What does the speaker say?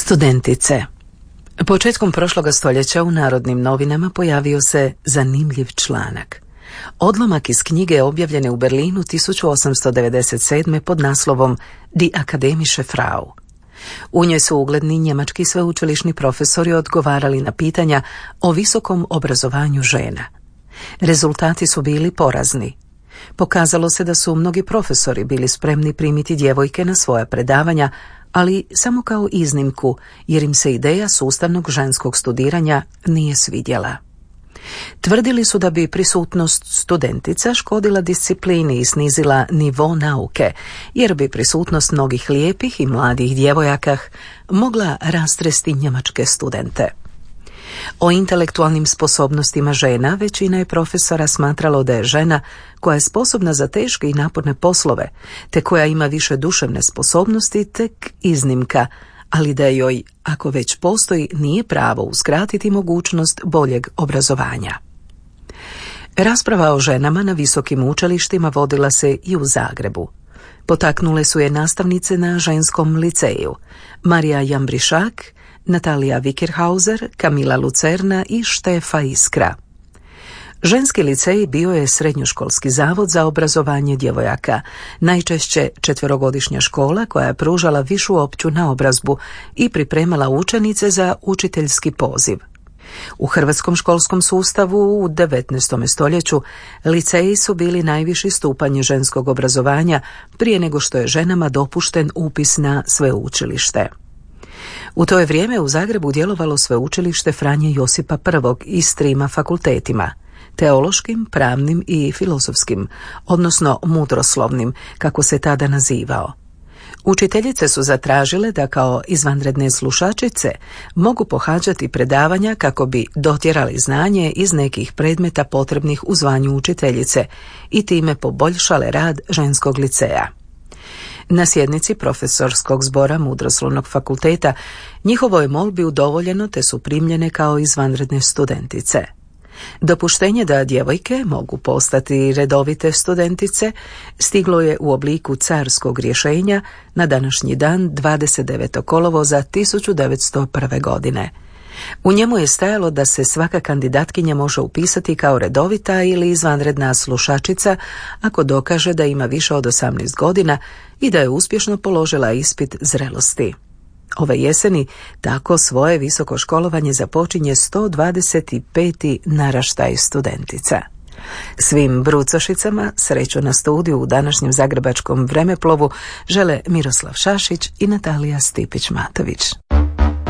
Studentice. Početkom prošloga stoljeća u Narodnim novinama pojavio se zanimljiv članak. Odlomak iz knjige objavljene u Berlinu 1897. pod naslovom Die akademische Frau. U njoj su ugledni njemački sveučilišni profesori odgovarali na pitanja o visokom obrazovanju žena. Rezultati su bili porazni. Pokazalo se da su mnogi profesori bili spremni primiti djevojke na svoja predavanja, ali samo kao iznimku, jer im se ideja sustavnog ženskog studiranja nije svidjela. Tvrdili su da bi prisutnost studentica škodila disciplini i snizila nivo nauke, jer bi prisutnost mnogih lijepih i mladih djevojaka mogla rastresti njemačke studente. O intelektualnim sposobnostima žena većina je profesora smatralo da je žena koja je sposobna za teške i naporne poslove, te koja ima više duševne sposobnosti tek iznimka, ali da joj, ako već postoji, nije pravo uskratiti mogućnost boljeg obrazovanja. Rasprava o ženama na visokim učilištima vodila se i u Zagrebu. Potaknule su je nastavnice na ženskom liceju, Marija Jambrišak, Natalija Vikerhauser, Kamila Lucerna i Štefa Iskra. Ženski licej bio je srednjoškolski zavod za obrazovanje djevojaka, najčešće 4-godišnja škola koja je pružala višu opću naobrazbu i pripremala učenice za učiteljski poziv. U hrvatskom školskom sustavu u 19. stoljeću liceji su bili najviši stupanj ženskog obrazovanja prije nego što je ženama dopušten upis na sveučilište. U to je vrijeme u Zagrebu djelovalo sveučilište Franje Josipa I s 3 fakultetima, teološkim, pravnim i filozofskim, odnosno mudroslovnim, kako se tada nazivao. Učiteljice su zatražile da kao izvanredne slušačice mogu pohađati predavanja kako bi dotjerali znanje iz nekih predmeta potrebnih u zvanju učiteljice i time poboljšale rad ženskog liceja. Na sjednici profesorskog zbora Mudroslovnog fakulteta njihovoj je molbi udovoljeno te su primljene kao izvanredne studentice. Dopuštenje da djevojke mogu postati redovite studentice stiglo je u obliku carskog rješenja na današnji dan 29. kolovoza 1901. godine. U njemu je stajalo da se svaka kandidatkinja može upisati kao redovita ili izvanredna slušačica ako dokaže da ima više od 18 godina i da je uspješno položila ispit zrelosti. Ove jeseni tako svoje visoko školovanje započinje 125. naraštaj studentica. Svim brucošicama sreću na studiju u današnjem zagrebačkom Vremeplovu žele Miroslav Šašić i Natalija Stipić-Matović.